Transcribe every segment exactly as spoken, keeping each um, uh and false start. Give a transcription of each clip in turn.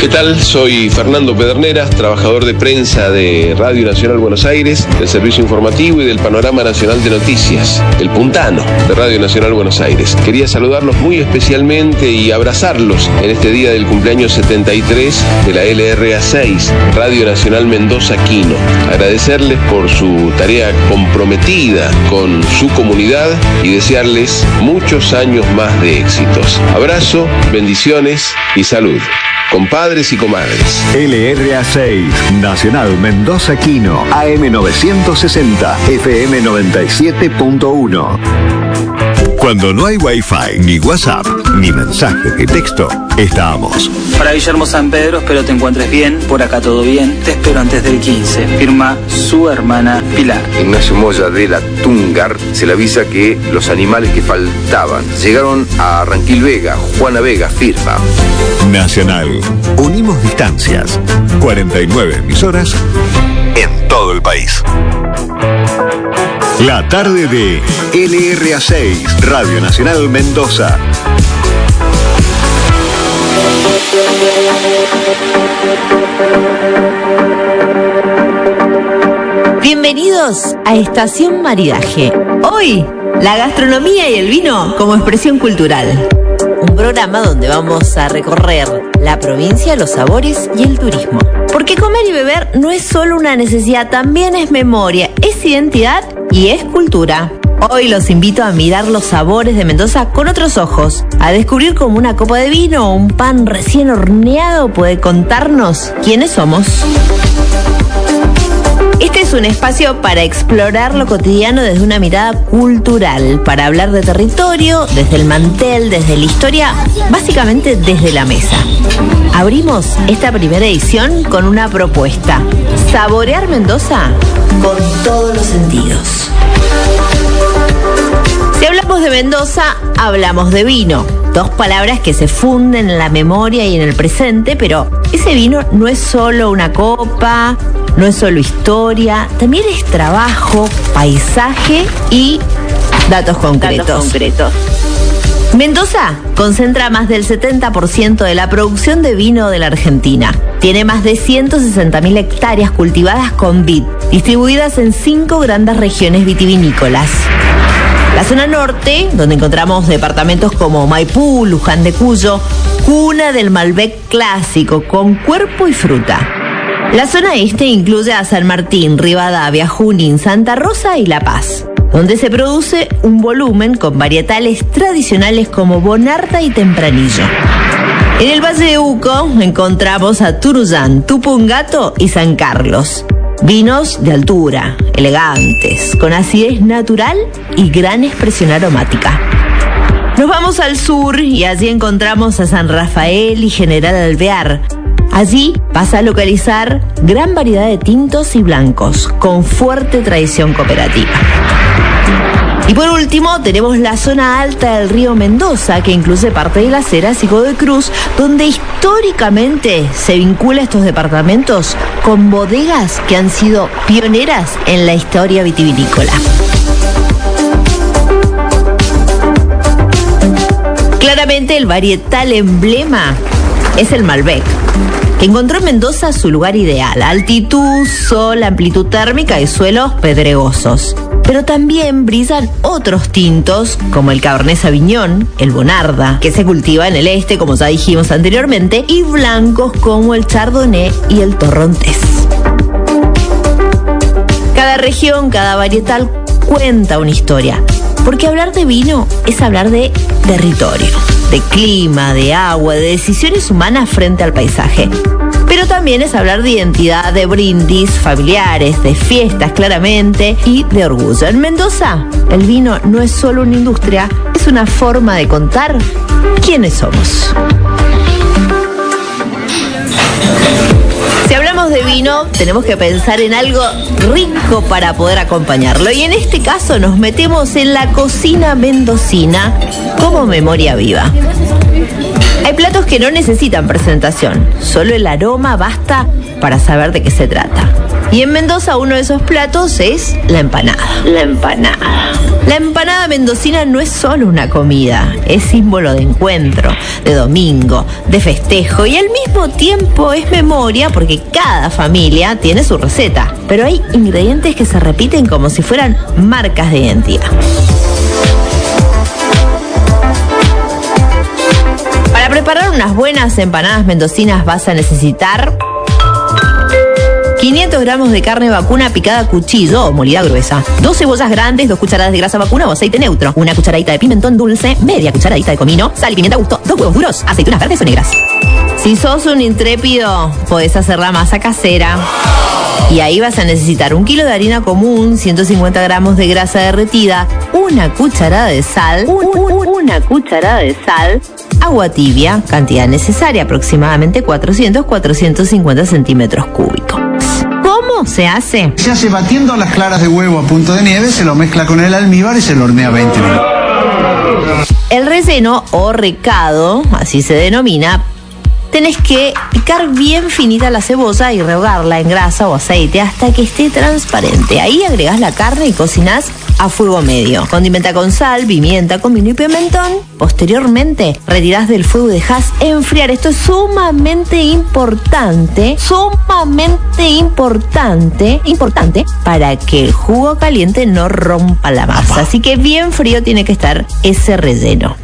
¿Qué tal? Soy Fernando Pedernera, trabajador de prensa de Radio Nacional Buenos Aires, del Servicio Informativo y del Panorama Nacional de Noticias, el puntano de Radio Nacional Buenos Aires. Quería saludarlos muy especialmente y abrazarlos en este día del cumpleaños setenta y tres de la L R A seis, Radio Nacional Mendoza Quino. Agradecerles por su tarea comprometida con su comunidad y desearles muchos años más de éxitos. Abrazo, bendiciones y salud. Compadres y comadres. L R A seis, Nacional Mendoza Quino, A M novecientos sesenta, F M noventa y siete punto uno. Cuando no hay Wi-Fi, ni WhatsApp, ni mensaje de texto, estamos. Para Guillermo San Pedro, espero te encuentres bien, por acá todo bien, te espero antes del quince. Firma su hermana Pilar. Ignacio Moya de la Tungar se le avisa que los animales que faltaban llegaron a Ranquil Vega. Juana Vega firma. Nacional. Unimos distancias. cuarenta y nueve emisoras en todo el país. La tarde de L R A seis, Radio Nacional Mendoza. Bienvenidos a Estación Maridaje. Hoy, la gastronomía y el vino como expresión cultural. Un programa donde vamos a recorrer la provincia, los sabores y el turismo. Porque comer y beber no es solo una necesidad, también es memoria, es identidad y es cultura. Hoy los invito a mirar los sabores de Mendoza con otros ojos, a descubrir cómo una copa de vino o un pan recién horneado puede contarnos quiénes somos. Este es un espacio para explorar lo cotidiano desde una mirada cultural, para hablar de territorio, desde el mantel, desde la historia, básicamente desde la mesa. Abrimos esta primera edición con una propuesta: saborear Mendoza con todos los sentidos. Si hablamos de Mendoza, hablamos de vino. Dos palabras que se funden en la memoria y en el presente, pero ese vino no es solo una copa, no es solo historia, también es trabajo, paisaje y datos concretos. Datos concretos. Mendoza concentra más del setenta por ciento de la producción de vino de la Argentina. Tiene más de ciento sesenta mil hectáreas cultivadas con vid, distribuidas en cinco grandes regiones vitivinícolas. La zona norte, donde encontramos departamentos como Maipú, Luján de Cuyo, cuna del Malbec clásico con cuerpo y fruta. La zona este incluye a San Martín, Rivadavia, Junín, Santa Rosa y La Paz, donde se produce un volumen con varietales tradicionales como Bonarda y Tempranillo. En el Valle de Uco encontramos a Turuyán, Tupungato y San Carlos. Vinos de altura, elegantes, con acidez natural y gran expresión aromática. Nos vamos al sur y allí encontramos a San Rafael y General Alvear. Allí vas a localizar gran variedad de tintos y blancos, con fuerte tradición cooperativa. Y por último tenemos la zona alta del río Mendoza, que incluye parte de Las Heras y Godoy Cruz, donde históricamente se vincula estos departamentos con bodegas que han sido pioneras en la historia vitivinícola. Claramente el varietal emblema es el Malbec, que encontró en Mendoza su lugar ideal: altitud, sol, amplitud térmica y suelos pedregosos. Pero también brillan otros tintos, como el Cabernet Sauvignon, el Bonarda, que se cultiva en el este, como ya dijimos anteriormente, y blancos como el Chardonnay y el Torrontés. Cada región, cada varietal cuenta una historia, porque hablar de vino es hablar de territorio, de clima, de agua, de decisiones humanas frente al paisaje. Pero también es hablar de identidad, de brindis familiares, de fiestas claramente y de orgullo. En Mendoza, el vino no es solo una industria, es una forma de contar quiénes somos. Si hablamos de vino, tenemos que pensar en algo rico para poder acompañarlo. Y en este caso nos metemos en la cocina mendocina como memoria viva. Hay platos que no necesitan presentación, solo el aroma basta para saber de qué se trata. Y en Mendoza uno de esos platos es la empanada. La empanada. La empanada mendocina no es solo una comida, es símbolo de encuentro, de domingo, de festejo y al mismo tiempo es memoria porque cada familia tiene su receta, pero hay ingredientes que se repiten como si fueran marcas de identidad. Para preparar unas buenas empanadas mendocinas vas a necesitar quinientos gramos de carne vacuna picada a cuchillo o molida gruesa, dos cebollas grandes, dos cucharadas de grasa vacuna o aceite neutro, una cucharadita de pimentón dulce, media cucharadita de comino, sal y pimienta a gusto, dos huevos duros, aceitunas verdes o negras. Si sos un intrépido, podés hacer la masa casera. Y ahí vas a necesitar un kilo de harina común, ciento cincuenta gramos de grasa derretida, una cucharada de sal, un, un, una cucharada de sal, agua tibia, cantidad necesaria, aproximadamente cuatrocientos a cuatrocientos cincuenta centímetros cúbicos. ¿Cómo se hace? Se hace batiendo las claras de huevo a punto de nieve, se lo mezcla con el almíbar y se lo hornea veinte minutos. El relleno o recado, así se denomina, tenés que picar bien finita la cebolla y rehogarla en grasa o aceite hasta que esté transparente. Ahí agregás la carne y cocinás a fuego medio. Condimenta con sal, pimienta, comino y pimentón. Posteriormente, retirás del fuego y dejás enfriar. Esto es sumamente importante, sumamente importante, importante para que el jugo caliente no rompa la masa. Así que bien frío tiene que estar ese relleno.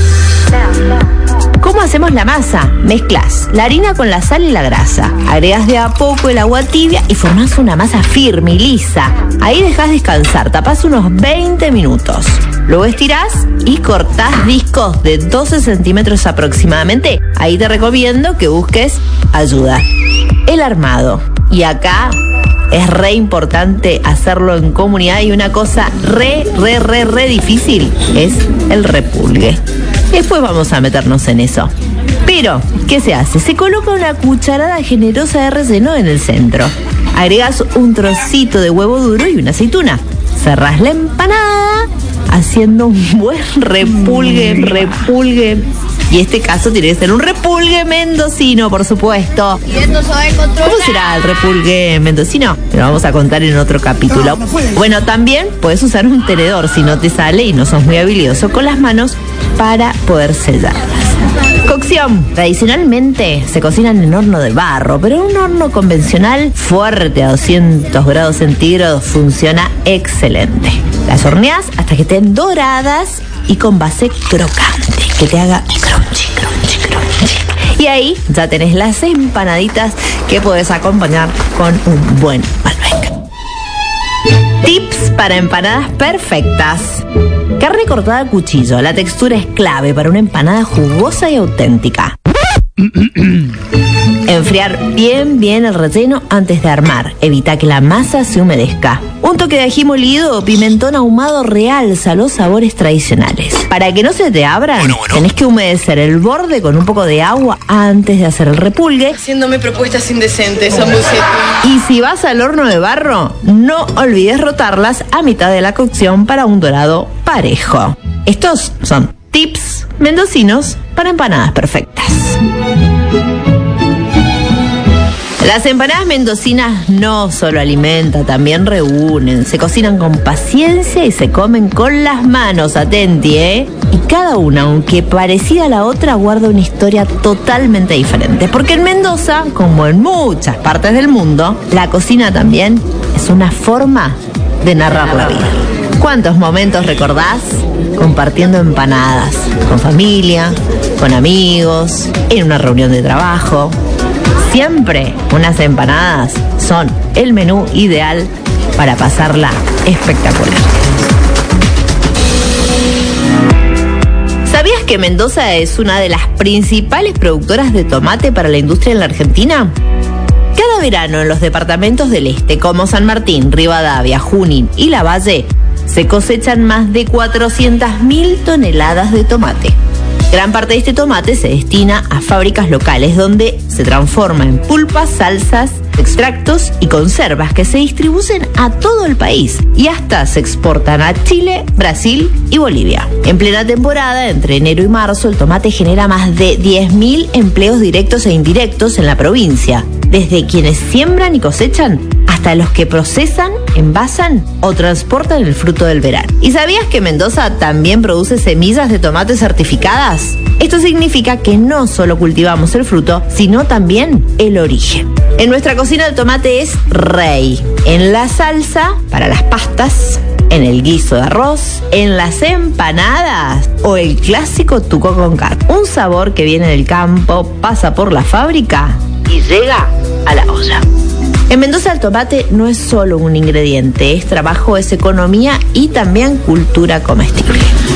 ¿Cómo hacemos la masa? Mezclas la harina con la sal y la grasa. Agregas de a poco el agua tibia y formás una masa firme y lisa. Ahí dejás descansar, tapás unos veinte minutos. Luego estirás y cortás discos de doce centímetros aproximadamente. Ahí te recomiendo que busques ayuda. El armado. Y acá es re importante hacerlo en comunidad y una cosa re, re, re, re difícil es el repulgue. Después vamos a meternos en eso. Pero, ¿qué se hace? Se coloca una cucharada generosa de relleno en el centro. Agregas un trocito de huevo duro y una aceituna. Cerrás la empanada haciendo un buen repulgue, repulgue. Y este caso tiene que ser un repulgue mendocino, por supuesto. ¿Cómo será el repulgue mendocino? Lo vamos a contar en otro capítulo. Bueno, también puedes usar un tenedor si no te sale y no sos muy habilidoso con las manos para poder sellarlas. Cocción. Tradicionalmente se cocinan en horno de barro, pero un horno convencional fuerte a doscientos grados centígrados funciona excelente. Las horneás hasta que estén doradas y con base crocante, que te haga crunchy, crunchy, crunchy. Y ahí ya tenés las empanaditas que podés acompañar con un buen Malbec. Tips para empanadas perfectas. Carne cortada a cuchillo. La textura es clave para una empanada jugosa y auténtica. Enfriar bien bien el relleno antes de armar. Evita que la masa se humedezca. Un toque de ají molido o pimentón ahumado realza los sabores tradicionales. Para que no se te abran, bueno, bueno. tenés que humedecer el borde con un poco de agua antes de hacer el repulgue. Haciéndome propuestas indecentes, son Y si vas al horno de barro, no olvides rotarlas a mitad de la cocción para un dorado parejo. Estos son tips mendocinos para empanadas perfectas. Las empanadas mendocinas no solo alimentan, también reúnen, se cocinan con paciencia y se comen con las manos, atenti, ¿eh? Y cada una, aunque parecida a la otra, guarda una historia totalmente diferente. Porque en Mendoza, como en muchas partes del mundo, la cocina también es una forma de narrar la vida. ¿Cuántos momentos recordás compartiendo empanadas? Con familia, con amigos, en una reunión de trabajo. Siempre unas empanadas son el menú ideal para pasarla espectacular. ¿Sabías que Mendoza es una de las principales productoras de tomate para la industria en la Argentina? Cada verano en los departamentos del este, como San Martín, Rivadavia, Junín y Lavalle, se cosechan más de cuatrocientas mil toneladas de tomate. Gran parte de este tomate se destina a fábricas locales donde se transforma en pulpas, salsas, extractos y conservas que se distribuyen a todo el país y hasta se exportan a Chile, Brasil y Bolivia. En plena temporada, entre enero y marzo, el tomate genera más de diez mil empleos directos e indirectos en la provincia, desde quienes siembran y cosechan hasta hasta los que procesan, envasan o transportan el fruto del verano. ¿Y sabías que Mendoza también produce semillas de tomate certificadas? Esto significa que no solo cultivamos el fruto, sino también el origen. En nuestra cocina el tomate es rey. En la salsa, para las pastas, en el guiso de arroz, en las empanadas o el clásico tuco con carne. Un sabor que viene del campo, pasa por la fábrica y llega a la olla. En Mendoza el tomate no es solo un ingrediente, es trabajo, es economía y también cultura comestible.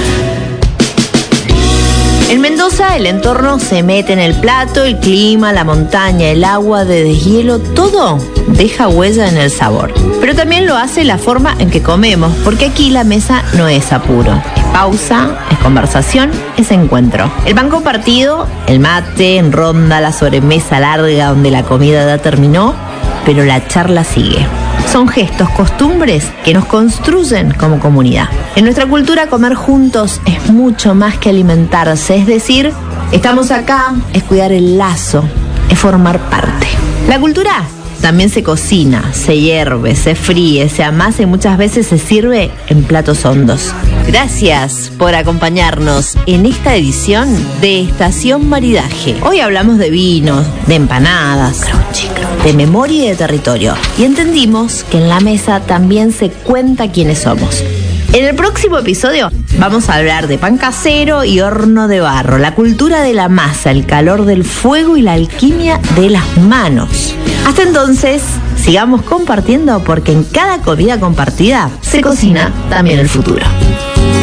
En Mendoza el entorno se mete en el plato, el clima, la montaña, el agua de deshielo, todo deja huella en el sabor. Pero también lo hace la forma en que comemos, porque aquí la mesa no es apuro. Es pausa, es conversación, es encuentro. El pan compartido, el mate, en ronda, la sobremesa larga donde la comida ya terminó, pero la charla sigue. Son gestos, costumbres que nos construyen como comunidad. En nuestra cultura comer juntos es mucho más que alimentarse, es decir, estamos acá, es cuidar el lazo, es formar parte. La cultura también se cocina, se hierve, se fríe, se amasa y muchas veces se sirve en platos hondos. Gracias por acompañarnos en esta edición de Estación Maridaje. Hoy hablamos de vinos, de empanadas, de memoria y de territorio. Y entendimos que en la mesa también se cuenta quiénes somos. En el próximo episodio vamos a hablar de pan casero y horno de barro, la cultura de la masa, el calor del fuego y la alquimia de las manos. Hasta entonces, sigamos compartiendo porque en cada comida compartida se cocina también el futuro.